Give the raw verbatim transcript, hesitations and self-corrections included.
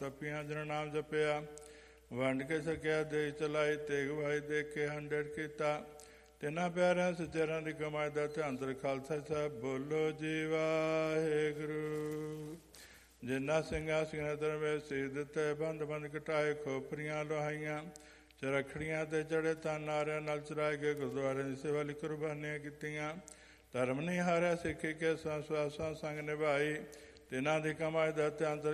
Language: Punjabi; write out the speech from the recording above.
ਤਪੀਆਂ ਜਨ ਨਾਮ ਜਪਿਆ। ਵੰਡ ਕੇ ਸਕਿਆ ਦੇਸ਼ ਚਲਾਈ, ਤੇਗ ਭਾਈ ਦੇਖ ਕੇ ਹੰਡੇੜ ਕੀਤਾ। ਤਿੰਨਾਂ ਪਿਆਰਿਆਂ ਸਚਰਾਂ ਦੀ ਕਮਾਈ ਦਾ ਧਿਆਨ ਦਰ ਖਾਲਸਾ ਸਾਹਿਬ। ਬੋਲੋ ਜੀ ਵਾਹਿਗੁਰੂ। ਜਿਨ੍ਹਾਂ ਸਿੰਘਾਂ ਸਿੰਘਾਂ ਧਰਮੇ ਸੀ ਦਿੱਤੇ, ਬੰਦ ਬੰਦ ਘਟਾਏ, ਖੋਪਰੀਆਂ ਲੋਹਾਈਆਂ, ਚਰਖੜੀਆਂ ਤੇ ਚੜੇ ਤਨ ਨਾਰਿਆਂ ਨਾਲ ਚਰਾਏ ਗਏ। ਗੁਰਦੁਆਰਿਆਂ ਦੀ ਸੇਵਾ ਲਈ ਕੁਰਬਾਨੀਆਂ ਕੀਤੀਆਂ। ਧਰਮ ਨਹੀਂ ਹਾਰਿਆ, ਸਿੱਖੀ ਕੇ ਸਵਾਸਾਂ ਸੰਗ ਨਿਭਾਈ। ਤਿੰਨਾਂ ਦੀ ਕਮਾਈ ਦਾ ਧਿਆਨ